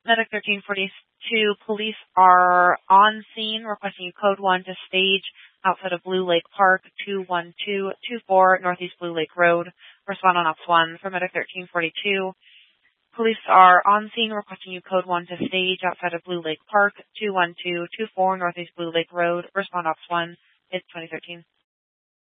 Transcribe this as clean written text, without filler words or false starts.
Medic 1342, police are on scene requesting you code 1 to stage outside of Blue Lake Park, 21224 Northeast Blue Lake Road. Respond on Ops 1 for Medic 1342. Police are on scene requesting you code 1 to stage outside of Blue Lake Park, 21224 Northeast Blue Lake Road. Respond Ops 1. It's 2013.